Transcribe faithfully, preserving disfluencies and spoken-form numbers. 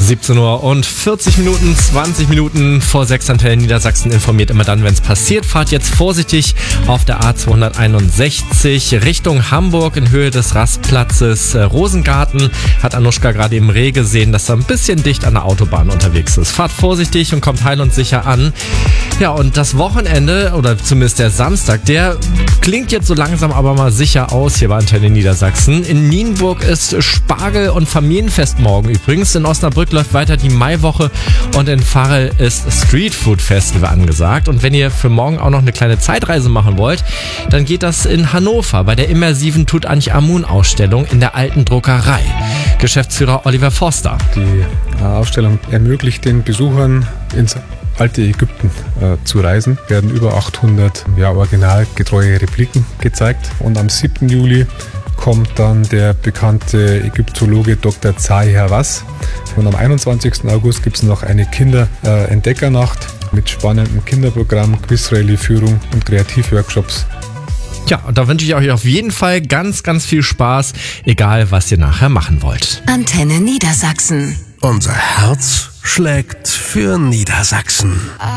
siebzehn Uhr und vierzig Minuten, zwanzig Minuten vor sechs. Antenne Niedersachsen informiert immer dann, wenn es passiert. Fahrt jetzt vorsichtig auf der A zweihunderteinundsechzig Richtung Hamburg in Höhe des Rastplatzes Rosengarten. Hat Anuschka gerade im Reh gesehen, dass er ein bisschen dicht an der Autobahn unterwegs ist. Fahrt vorsichtig und kommt heil und sicher an. Ja, und das Wochenende, oder zumindest der Samstag, der klingt jetzt so langsam aber mal sicher aus hier bei Antenne Niedersachsen. In Nienburg ist Spargel- und Familienfest morgen übrigens. In Osnabrück läuft weiter die Maiwoche und in Varel ist Streetfood Festival angesagt. Und wenn ihr für morgen auch noch eine kleine Zeitreise machen wollt, dann geht das in Hannover bei der immersiven Tutanchamun-Ausstellung in der Alten Druckerei. Geschäftsführer Oliver Forster. Die Ausstellung ermöglicht den Besuchern ins alte Ägypten äh, zu reisen. Werden über achthundert ja, originalgetreue Repliken gezeigt. Und am siebten Juli kommt dann der bekannte Ägyptologe Doktor Zahi Hawass. Und am einundzwanzigsten August gibt es noch eine Kinder-Entdeckernacht mit spannendem Kinderprogramm, Quizrallye-Führung und Kreativworkshops. Ja, und da wünsche ich euch auf jeden Fall ganz, ganz viel Spaß, egal was ihr nachher machen wollt. Antenne Niedersachsen. Unser Herz schlägt für Niedersachsen.